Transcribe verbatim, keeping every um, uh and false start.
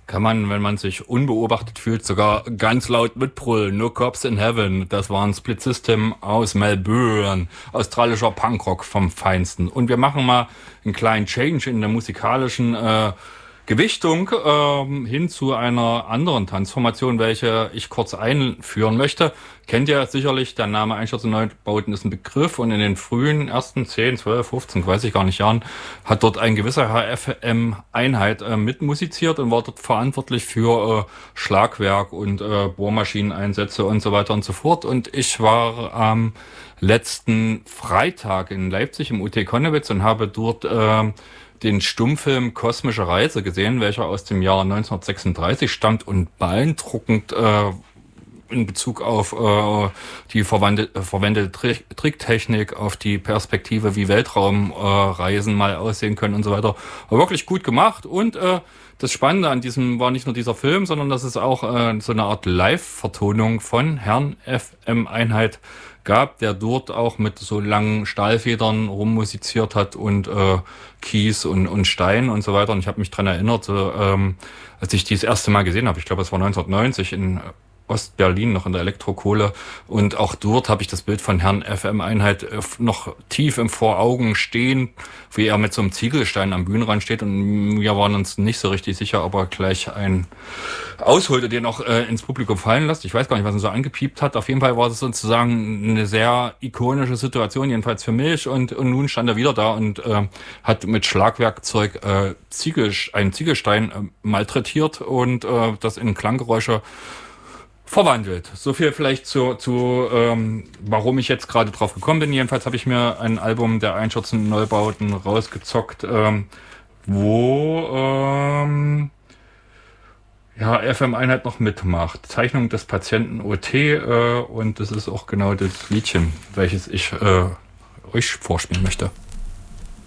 kann man, wenn man sich unbeobachtet fühlt, sogar ganz laut mitbrüllen. No Cops in Heaven. Das war ein Split System aus Melbourne. Australischer Punkrock vom Feinsten. Und wir machen mal einen kleinen Change in der musikalischen äh, Gewichtung ähm, hin zu einer anderen Transformation, welche ich kurz einführen möchte. Kennt ihr sicherlich, der Name Einsturz und Neubauten ist ein Begriff, und in den frühen ersten zehn, zwölf, fünfzehn, weiß ich gar nicht Jahren, hat dort ein gewisser H F M-Einheit äh, mitmusiziert und war dort verantwortlich für äh, Schlagwerk und äh, Bohrmaschineneinsätze und so weiter und so fort. Und ich war am letzten Freitag in Leipzig im U T Konnewitz und habe dort äh, den Stummfilm Kosmische Reise gesehen, welcher aus dem Jahr neunzehnhundertsechsunddreißig stammt und beeindruckend äh, in Bezug auf äh, die verwandte, äh, verwendete Tri- Tricktechnik, auf die Perspektive, wie Weltraumreisen äh, mal aussehen können und so weiter. War wirklich gut gemacht. Und äh, das Spannende an diesem war nicht nur dieser Film, sondern dass es auch äh, so eine Art Live-Vertonung von Herrn F M-Einheit gab, der dort auch mit so langen Stahlfedern rummusiziert hat und äh, Kies und, und Stein und so weiter. Und ich habe mich dran erinnert, so, ähm, als ich die das erste Mal gesehen habe, ich glaube, es war neunzehnhundertneunzig in Ostberlin, noch in der Elektrokohle. Und auch dort habe ich das Bild von Herrn F M-Einheit noch tief im Voraugen stehen, wie er mit so einem Ziegelstein am Bühnenrand steht. Und wir waren uns nicht so richtig sicher, ob er gleich einen ausholt und den auch äh, ins Publikum fallen lässt. Ich weiß gar nicht, was er so angepiept hat. Auf jeden Fall war es sozusagen eine sehr ikonische Situation, jedenfalls für mich. Und, und nun stand er wieder da und äh, hat mit Schlagwerkzeug äh, Ziegel, einen Ziegelstein äh, malträtiert und äh, das in Klanggeräusche verwandelt. So viel vielleicht zu, zu ähm, warum ich jetzt gerade drauf gekommen bin. Jedenfalls habe ich mir ein Album der Einsturz und Neubauten rausgezockt, ähm, wo ähm, ja F M-Einheit noch mitmacht. Zeichnung des Patienten O T äh, und das ist auch genau das Liedchen, welches ich äh, euch vorspielen möchte.